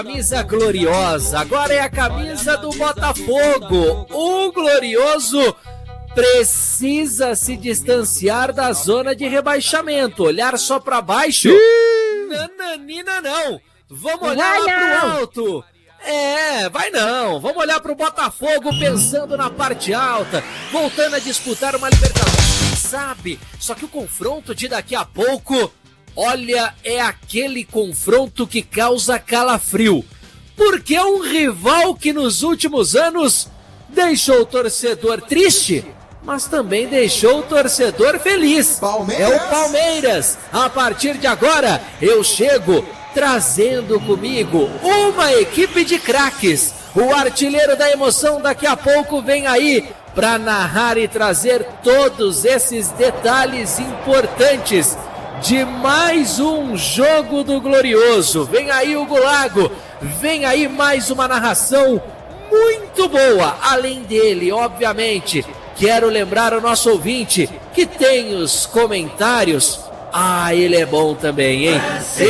Camisa gloriosa, agora é a camisa do Botafogo. O glorioso precisa se distanciar da zona de rebaixamento, olhar só para baixo. Nananina não, vamos olhar lá pro alto. Vai não, vamos olhar pro Botafogo pensando na parte alta, voltando a disputar uma Libertadores, sabe? Só que o confronto de daqui a pouco, olha, é aquele confronto que causa calafrio, porque é um rival que nos últimos anos deixou o torcedor triste, mas também deixou o torcedor feliz. É o Palmeiras. A partir de agora, eu chego trazendo comigo uma equipe de craques. O artilheiro da emoção daqui a pouco vem aí para narrar e trazer todos esses detalhes importantes de mais um jogo do Glorioso. Vem aí o Gulago, vem aí mais uma narração muito boa. Além dele, obviamente, quero lembrar ao nosso ouvinte que tem os comentários. Ele é bom também, hein?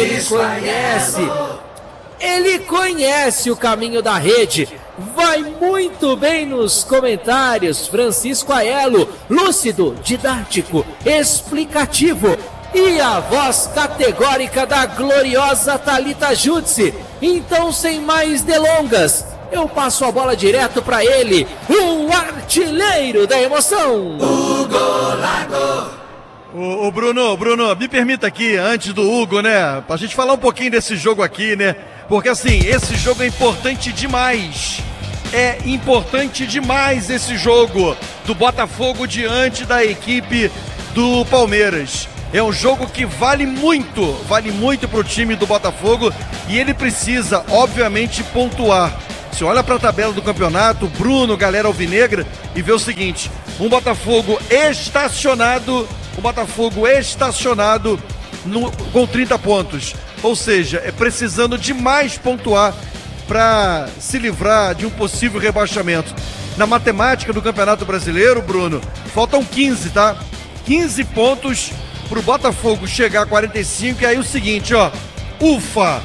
Ele conhece o caminho da rede. Vai muito bem nos comentários. Francisco Aiello, lúcido, didático, explicativo. E a voz categórica da gloriosa Thalita Jutsi. Então, sem mais delongas, eu passo a bola direto para ele, o artilheiro da emoção, Hugo Lago. Ô Bruno, me permita aqui, antes do Hugo, né, pra gente falar um pouquinho desse jogo aqui, né, porque assim, esse jogo é importante demais. É importante demais esse jogo do Botafogo diante da equipe do Palmeiras. É um jogo que vale muito pro time do Botafogo e ele precisa, obviamente, pontuar. Você olha para a tabela do campeonato, Bruno, galera alvinegra, e vê o seguinte, um Botafogo estacionado com 30 pontos. Ou seja, é precisando demais pontuar para se livrar de um possível rebaixamento. Na matemática do Campeonato Brasileiro, Bruno, faltam 15, tá? 15 pontos para o Botafogo chegar a 45, e aí o seguinte, ó, ufa,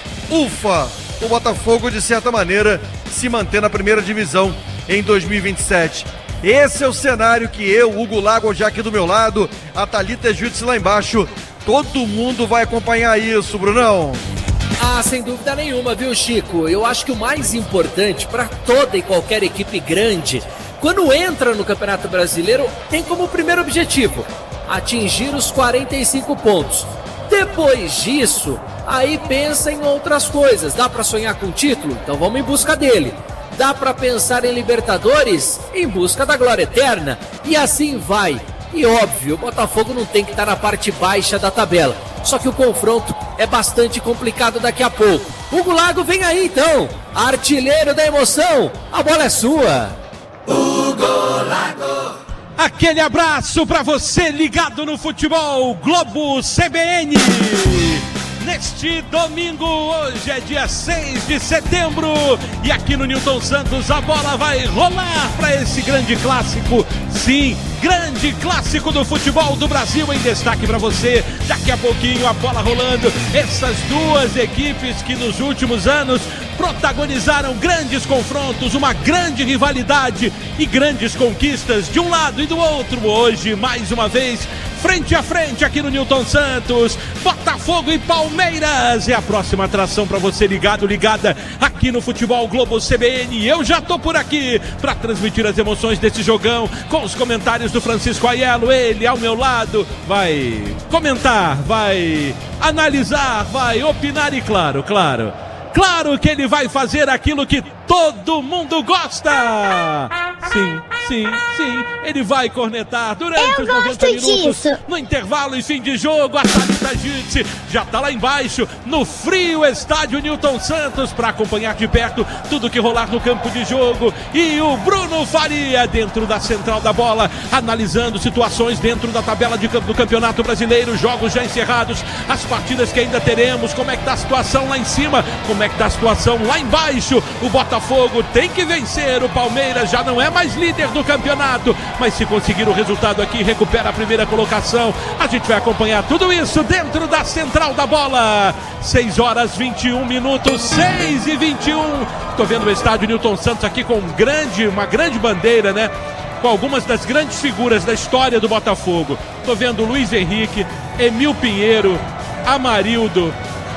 o Botafogo, de certa maneira, se manter na primeira divisão em 2027. Esse é o cenário que eu, Hugo Lago, já aqui do meu lado, a Thalita Jutsi lá embaixo, todo mundo vai acompanhar isso, Brunão. Sem dúvida nenhuma, viu, Chico? Eu acho que o mais importante para toda e qualquer equipe grande, quando entra no Campeonato Brasileiro, tem como primeiro objetivo atingir os 45 pontos. Depois disso, aí pensa em outras coisas. Dá para sonhar com o título? Então vamos em busca dele. Dá para pensar em Libertadores? Em busca da glória eterna. E assim vai. E óbvio, o Botafogo não tem que estar na parte baixa da tabela. Só que o confronto é bastante complicado daqui a pouco. Hugo Lago vem aí então. Artilheiro da emoção. A bola é sua. Hugo Lago. Aquele abraço para você ligado no Futebol Globo CBN. Neste domingo, hoje é dia 6 de setembro, e aqui no Newton Santos a bola vai rolar para esse grande clássico. Sim, grande clássico do futebol do Brasil em destaque para você. Daqui a pouquinho a bola rolando. Essas duas equipes que nos últimos anos protagonizaram grandes confrontos, uma grande rivalidade e grandes conquistas de um lado e do outro. Hoje, mais uma vez, frente a frente aqui no Newton Santos, Botafogo e Palmeiras é a próxima atração para você ligada aqui no Futebol Globo CBN. Eu já tô por aqui para transmitir as emoções desse jogão com os comentários do Francisco Aiello. Ele ao meu lado vai comentar, vai analisar, vai opinar e claro que ele vai fazer aquilo que todo mundo gosta. Sim, ele vai cornetar durante os 90 minutos disso. No intervalo e fim de jogo, a Thalita Jutsi já tá lá embaixo no frio estádio Newton Santos para acompanhar de perto tudo que rolar no campo de jogo. E o Bruno Faria dentro da central da bola, analisando situações dentro da tabela de campo do Campeonato Brasileiro, jogos já encerrados, as partidas que ainda teremos, como é que tá a situação lá em cima, como é que tá a situação lá embaixo. O Botafogo tem que vencer, o Palmeiras já não é mais líder no campeonato, mas se conseguir o resultado aqui, recupera a primeira colocação. A gente vai acompanhar tudo isso dentro da Central da Bola. 6 horas 21 minutos, 6h21. Tô vendo o estádio Newton Santos aqui com uma grande bandeira, né? Com algumas das grandes figuras da história do Botafogo. Tô vendo Luiz Henrique, Emil Pinheiro, Amarildo,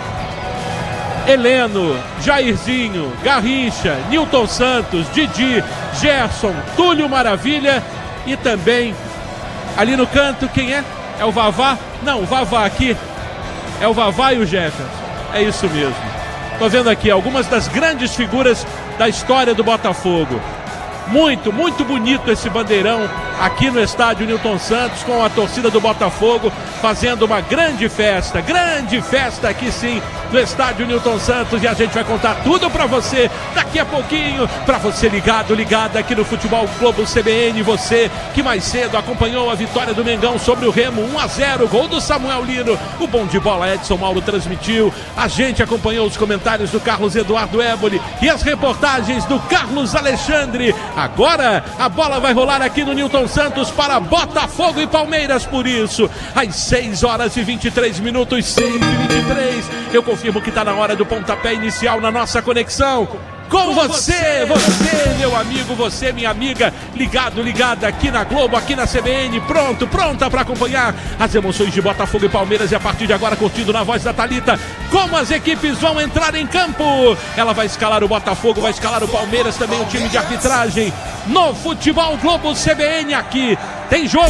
Heleno, Jairzinho, Garrincha, Newton Santos, Didi, Gerson, Túlio Maravilha e também ali no canto, quem é? É o Vavá? Não, o Vavá aqui é o Vavá e o Jefferson. É isso mesmo. Tô vendo aqui algumas das grandes figuras da história do Botafogo. Muito, muito bonito esse bandeirão aqui no estádio Newton Santos, com a torcida do Botafogo fazendo uma grande festa aqui sim no estádio Newton Santos, e a gente vai contar tudo pra você daqui a pouquinho, pra você ligado aqui no Futebol Globo CBN, você que mais cedo acompanhou a vitória do Mengão sobre o Remo, 1-0, gol do Samuel Lino, o bom de bola Edson Mauro transmitiu, a gente acompanhou os comentários do Carlos Eduardo Éboli e as reportagens do Carlos Alexandre. Agora a bola vai rolar aqui no Newton Santos para Botafogo e Palmeiras, por isso, às 6 horas e 23 minutos, 6h23, eu confirmo que está na hora do pontapé inicial na nossa conexão. Com você, meu amigo, você, minha amiga, ligada aqui na Globo, aqui na CBN, pronta para acompanhar as emoções de Botafogo e Palmeiras, e a partir de agora curtindo na voz da Thalita como as equipes vão entrar em campo. Ela vai escalar o Botafogo, vai escalar o Palmeiras, também o time de arbitragem no Futebol Globo CBN. Aqui tem jogo.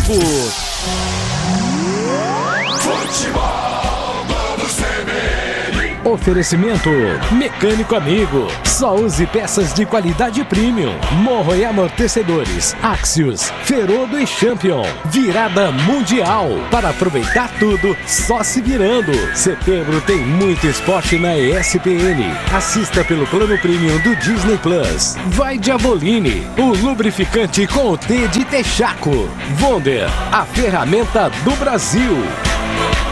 Futebol Globo CBN. Oferecimento Mecânico Amigo. Só use peças de qualidade premium. Morro e amortecedores. Axios, Ferodo e Champion. Virada mundial. Para aproveitar tudo, só se virando. Setembro tem muito esporte na ESPN. Assista pelo plano premium do Disney Plus. Vai Diabolini, o lubrificante com o T de Texaco. Wonder, a ferramenta do Brasil.